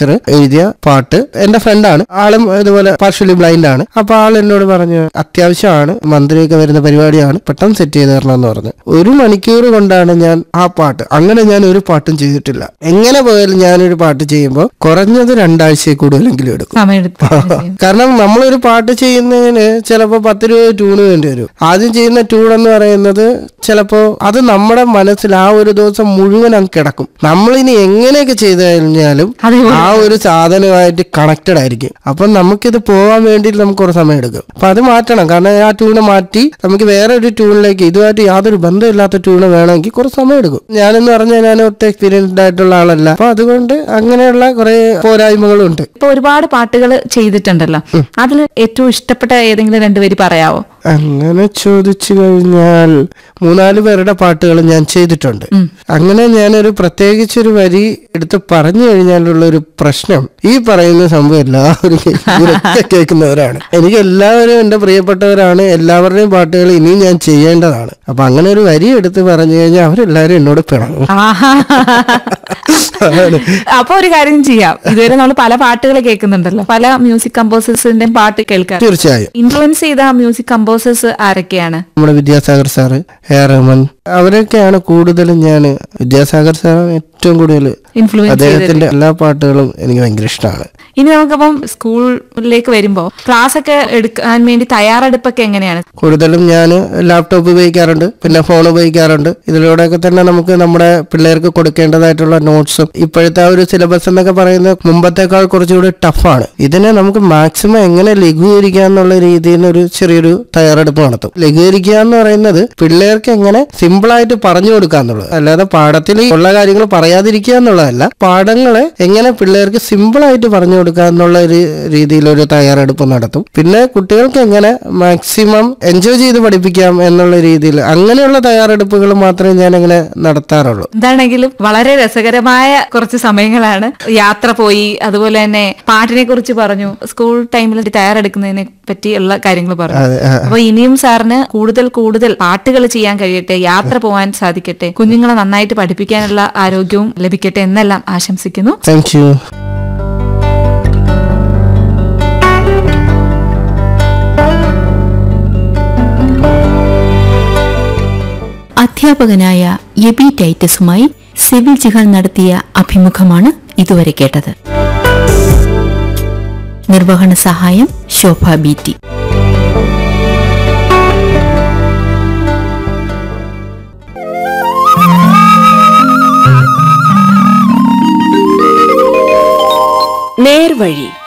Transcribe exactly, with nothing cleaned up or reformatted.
Teacher എഴുതിയ പാട്ട്. എന്റെ ഫ്രണ്ടാണ്, ആളും ഇതുപോലെ പാർഷ്യലി ബ്ലൈൻഡ് ആണ്. അപ്പൊ ആൾ എന്നോട് പറഞ്ഞു അത്യാവശ്യമാണ്, മന്ത്രിയൊക്കെ വരുന്ന പരിപാടിയാണ്, പെട്ടെന്ന് സെറ്റ് ചെയ്ത് തരണം എന്ന് പറഞ്ഞു. ഒരു മണിക്കൂർ കൊണ്ടാണ് ഞാൻ ആ പാട്ട്, അങ്ങനെ ഞാൻ ഒരു പാട്ടും ചെയ്തിട്ടില്ല. എങ്ങനെ പോയാലും ഞാനൊരു പാട്ട് ചെയ്യുമ്പോൾ കുറഞ്ഞത് രണ്ടാഴ്ചയിൽ കൂടുതലെങ്കിലും എടുക്കും. കാരണം നമ്മളൊരു പാട്ട് ചെയ്യുന്നതിന് ചിലപ്പോ പത്ത് രൂപ ട്യൂണ് വേണ്ടി വരും. ആദ്യം ചെയ്യുന്ന ട്യൂൺ എന്ന് പറയുന്നത് ചിലപ്പോ അത് നമ്മുടെ മനസ്സിൽ ആ ഒരു ദിവസം മുഴുവൻ അങ്ങ് കിടക്കും. നമ്മളിനി എങ്ങനെയൊക്കെ ചെയ്തു കഴിഞ്ഞാലും ആ ഒരു സാധനമായിട്ട് കണക്റ്റഡ് ആയിരിക്കും. അപ്പൊ നമുക്കിത് പോകാൻ വേണ്ടി നമുക്ക് കുറച്ച് സമയം എടുക്കും. അപ്പൊ അത് മാറ്റണം. കാരണം ആ ട്യൂണ് മാറ്റി നമുക്ക് വേറെ ഒരു ട്യൂണിലേക്ക്, ഇതുമായിട്ട് യാതൊരു ബന്ധമില്ലാത്ത ട്യൂണ് വേണമെങ്കിൽ കുറച്ച് സമയം എടുക്കും. ഞാനെന്ന് പറഞ്ഞാൽ ഞാൻ ഒത്തിരി എക്സ്പീരിയൻസ്ഡ് ആയിട്ടുള്ള ആളല്ല. അപ്പൊ അതുകൊണ്ട് അങ്ങനെയുള്ള കുറെ പോരായ്മകളും ഉണ്ട്. ഇപ്പൊ ഒരുപാട് പാട്ടുകൾ ചെയ്തിട്ടുണ്ടല്ലോ, അതിൽ ഏറ്റവും ഇഷ്ടപ്പെട്ട ഏതെങ്കിലും രണ്ടുപേര് പറയാവോ? അങ്ങനെ ചോദിച്ചു കഴിഞ്ഞാൽ മൂന്നാല് പേരുടെ പാട്ടുകൾ ഞാൻ ചെയ്തിട്ടുണ്ട്. അങ്ങനെ ഞാനൊരു പ്രത്യേകിച്ചൊരു വരി എടുത്ത് പറഞ്ഞു കഴിഞ്ഞാലുള്ള ഒരു പ്രശ്നം, ഈ പറയുന്ന സംഭവം എല്ലാവരും കേൾക്കുന്നവരാണ്. എനിക്ക് എല്ലാവരും എന്റെ പ്രിയപ്പെട്ടവരാണ്. എല്ലാവരുടെയും പാട്ടുകൾ ഇനിയും ഞാൻ ചെയ്യേണ്ടതാണ്. അപ്പൊ അങ്ങനെ ഒരു വരി എടുത്ത് പറഞ്ഞു കഴിഞ്ഞാൽ അവരെല്ലാരും എന്നോട് പിണങ്ങും. അപ്പൊ ഒരു കാര്യം ചെയ്യാം, ഇതുവരെ നമ്മൾ പല പാട്ടുകൾ കേൾക്കുന്നുണ്ടല്ലോ, പല മ്യൂസിക് കമ്പോസേഴ്സിന്റെയും പാട്ട് കേൾക്കാം. തീർച്ചയായും. ഇൻഫ്ലുവൻസ് ചെയ്ത മ്യൂസിക് കമ്പോസേഴ്സ് ആരൊക്കെയാണ്? നമ്മുടെ Vidyasagar sir, A R Rahman, അവരൊക്കെയാണ് കൂടുതലും. ഞാൻ വിദ്യാസാഗർ സാർ ഏറ്റവും കൂടുതൽ, അദ്ദേഹത്തിന്റെ എല്ലാ പാട്ടുകളും എനിക്ക് ഭയങ്കര ഇഷ്ടമാണ്. ഇനി നമുക്കപ്പം സ്കൂളിലേക്ക് വരുമ്പോ ക്ലാസ് ഒക്കെ എടുക്കാൻ വേണ്ടി തയ്യാറെടുപ്പൊക്കെ എങ്ങനെയാണ്? കൂടുതലും ഞാൻ ലാപ്ടോപ്പ് ഉപയോഗിക്കാറുണ്ട്, പിന്നെ ഫോൺ ഉപയോഗിക്കാറുണ്ട്. ഇതിലൂടെയൊക്കെ തന്നെ നമുക്ക് നമ്മുടെ പിള്ളേർക്ക് കൊടുക്കേണ്ടതായിട്ടുള്ള നോട്ട്സും, ഇപ്പോഴത്തെ ആ ഒരു സിലബസ് എന്നൊക്കെ പറയുന്നത് മുമ്പത്തേക്കാൾ കുറച്ചുകൂടി ടഫാണ്. ഇതിനെ നമുക്ക് മാക്സിമം എങ്ങനെ ലഘൂകരിക്കുക എന്നുള്ള രീതിയിൽ ഒരു ചെറിയൊരു തയ്യാറെടുപ്പ് നടത്തും. ലഘൂകരിക്കുക എന്ന് പറയുന്നത് പിള്ളേർക്ക് എങ്ങനെ സിമ്പിളായിട്ട് പറഞ്ഞു കൊടുക്കുക എന്നുള്ളത്, അല്ലാതെ പാഠത്തിൽ ഉള്ള കാര്യങ്ങൾ പറയാതിരിക്കുക എന്നുള്ളതല്ല. പാഠങ്ങളെ എങ്ങനെ പിള്ളേർക്ക് സിമ്പിളായിട്ട് പറഞ്ഞു കൊടുക്കുക എന്നുള്ള ഒരു രീതിയിലൊരു തയ്യാറെടുപ്പ് നടത്തും. പിന്നെ കുട്ടികൾക്ക് എങ്ങനെ മാക്സിമം എൻജോയ് ചെയ്ത് പഠിപ്പിക്കാം എന്നുള്ള രീതിയിൽ അങ്ങനെയുള്ള തയ്യാറെടുപ്പുകൾ മാത്രമേ ഞാൻ അങ്ങനെ നടത്താറുള്ളൂ. എന്താണെങ്കിലും വളരെ രസകരമായ കുറച്ച് സമയങ്ങളാണ്. യാത്ര പോയി, അതുപോലെ തന്നെ പാട്ടിനെ കുറിച്ച് പറഞ്ഞു, സ്കൂൾ ടൈമിൽ തയ്യാറെടുക്കുന്നതിനെ പറ്റിയുള്ള കാര്യങ്ങൾ പറഞ്ഞു. അപ്പൊ ഇനിയും സാറിന് കൂടുതൽ കൂടുതൽ പാട്ടുകൾ ചെയ്യാൻ കഴിയട്ടെ, യാത്ര പോകാൻ സാധിക്കട്ടെ, കുഞ്ഞുങ്ങളെ നന്നായിട്ട് പഠിപ്പിക്കാനുള്ള ആരോഗ്യവും ലഭിക്കട്ടെ എന്നെല്ലാം ആശംസിക്കുന്നു. Thank you. അധ്യാപകനായ എബി ടൈറ്റസുമായി സിവിൽ ജിഹാൻ നടത്തിയ അഭിമുഖമാണ് ഇതുവരെ കേട്ടത്. നിർവഹണ സഹായം ശോഭ ബി ടി. നേർവഴി.